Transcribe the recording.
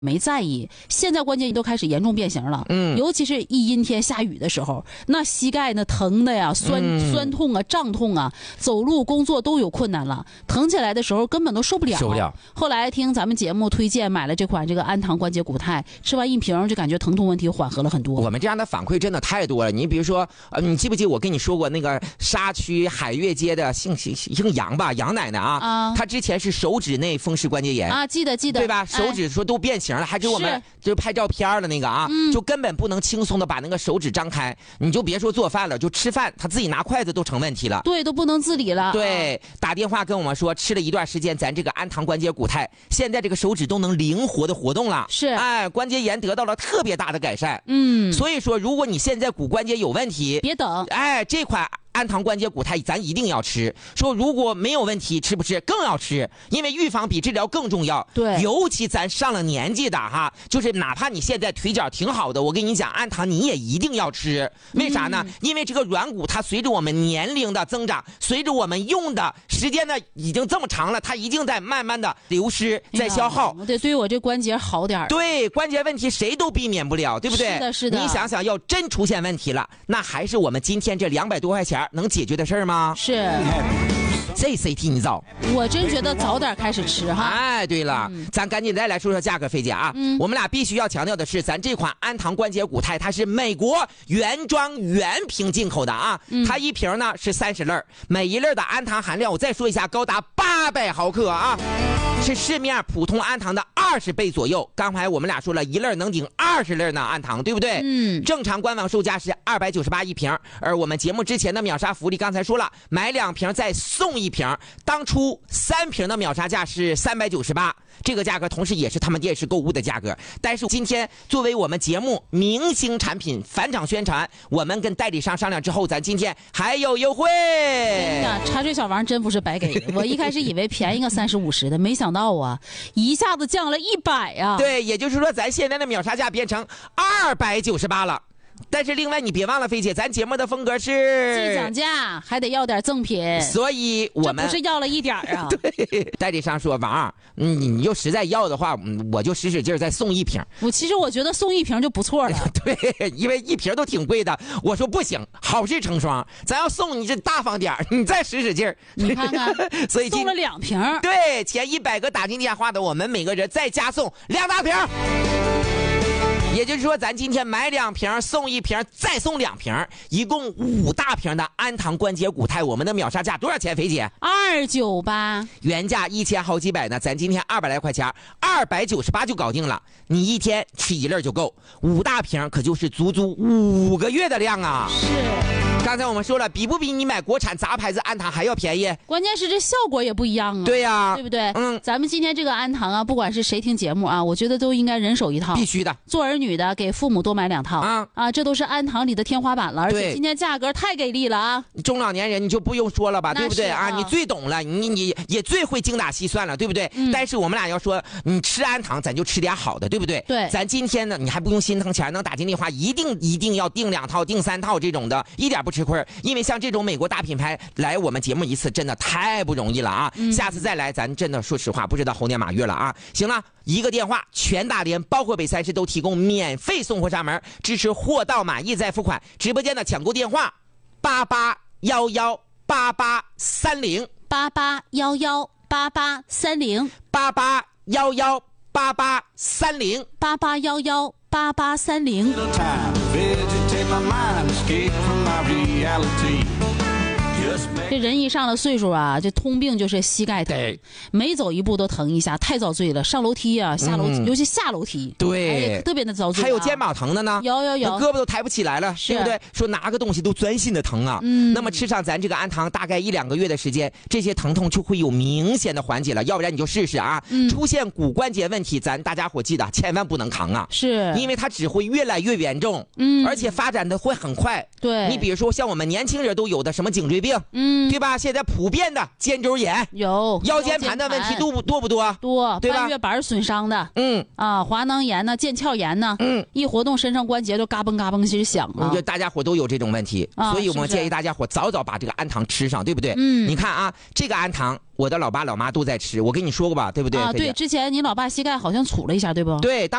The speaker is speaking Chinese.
没在意，现在关节都开始严重变形了。尤其是一阴天下雨的时候，那膝盖那疼的呀，酸痛啊，胀痛啊，走路工作都有困难了，疼起来的时候根本都受不了。后来听咱们节目推荐买了这款安堂关节骨肽，吃完一瓶就感觉疼痛问题缓和了很多。 我们这样的反馈真的太多了。你比如说，你记不记我跟你说过那个沙区海悦街的姓杨吧，杨奶奶啊，她之前是手指内风湿关节炎啊，记得对吧？手指说都变形了，还给我们就拍照片了那个啊，就根本不能轻松的把那个手指张开，你就别说做饭了，就吃饭他自己拿筷子都成问题了， 对，都不能自理了。 对，打电话跟我们说吃了一段时间咱这个安堂关节骨肽，现在这个手指都能灵活的活动了， 是， 哎，关节炎得到了特别大的改善。所以说如果你现在骨关节有问题， 别等， 哎，这款安堂关节骨肽咱一定要吃，说如果没有问题吃不吃更要吃，因为预防比治疗更重要。 对， 尤其咱上了年纪的哈，就是哪怕你现在腿脚挺好的，我跟你讲安堂你也一定要吃。为啥呢？因为这个软骨它随着我们年龄的增长，随着我们用的时间呢已经这么长了，它一定在慢慢的流失，在消耗。 对，对于我这关节好点。 对，关节问题谁都避免不了，对不对？ 是的，是的。 你想想，要真出现问题了，那还是我们今天这200多块钱能解决的事儿吗？ 是。 这谁替你早？ 我真觉得早点开始吃哈。 哎，对了，咱赶紧再来说说价格，菲姐啊，我们俩必须要强调的是，咱这款安堂关节骨肽它是美国原装原瓶进口的啊，它一瓶呢是30粒，每一粒的安堂含量我再说一下，高达800毫克啊，是市面普通安堂的20倍左右。刚才我们俩说了，一粒能顶20粒呢，安堂对不对？正常官网售价是298一瓶，而我们节目之前的秒杀福利刚才说了，买2瓶再送1瓶，当初3瓶的秒杀价是398，这个价格同时也是他们电视购物的价格。但是今天作为我们节目明星产品返场宣传，我们跟代理商商量之后，咱今天还有优惠。 哎呀，茶水小王真不是白给的，我一开始以为便宜个30、50的，没想到啊，一下子降了100啊。 对，也就是说咱现在的秒杀价变成298了。但是另外你别忘了，菲姐，咱节目的风格是既讲价还得要点赠品， 所以我们这不是要了一点啊。 对，代理商说王，你就实在要的话，我就使劲再送1瓶。 其实我觉得送1瓶就不错了。 对，因为1瓶都挺贵的。我说不行，好事成双，咱要送你这大方点，你再使劲。 你看看， 所以送了2瓶。 对，前100个打进电话的，我们每个人再加送2大瓶。也就是说，咱今天买2瓶送1瓶，再送2瓶，一共5大瓶的安堂关节骨肽。我们的秒杀价多少钱？菲姐 298， 原价1000好几百呢，咱今天200来块钱，298就搞定了。你一天吃1粒就够，5大瓶可就是足足5个月的量啊！ 是。 刚才我们说了，比不比你买国产杂牌子安堂还要便宜？ 关键是这效果也不一样啊。 对呀， 对不对？咱们今天这个安堂啊，不管是谁听节目啊，我觉得都应该人手一套， 必须的。 做儿女的给父母多买2套啊，这都是安堂里的天花板了，而且今天价格太给力了啊！ 中老年人你就不用说了吧，对不对啊？你最懂了，你也最会精打细算了，对不对？但是我们俩要说，你吃安堂，咱就吃点好的，对不对？ 对， 咱今天呢，你还不用心疼钱，能打进电话，一定要订2套、订3套这种的，一点不吃亏。因为像这种美国大品牌来我们节目一次，真的太不容易了啊！下次再来，咱真的说实话，不知道猴年马月了啊！行了，一个电话，全大连包括北3市都提供免费送货上门，支持货到满意再付款。直播间的抢购电话：88118830 88118830 88118830 88118830。这人一上了岁数啊，这通病就是膝盖疼，每走一步都疼一下，太遭罪了。上楼梯啊，下楼尤其下楼梯， 对， 特别的遭罪。 还有肩膀疼的呢， 有， 胳膊都抬不起来了，对不对？说拿个东西都钻心的疼啊。那么吃上咱这个安堂，大概1-2个月的时间，这些疼痛就会有明显的缓解了。要不然你就试试啊。出现骨关节问题，咱大家伙记得千万不能扛啊， 是因为它只会越来越严重，而且发展的会很快。 对， 你比如说像我们年轻人都有的什么颈椎病。 对吧？现在普遍的肩周炎有腰间盘的问题多不多？ 多， 对吧？ 半月板损伤的，滑囊炎呢，腱鞘炎呢，一活动身上关节都嘎嘣嘎嘣其实响啊。 大家伙都有这种问题，所以我们建议大家伙早早把这个氨糖吃上，对不对？你看啊，这个氨糖我的老爸老妈都在吃，我跟你说过吧，对不对？ 对，之前你老爸膝盖好像杵了一下，对不？ 对。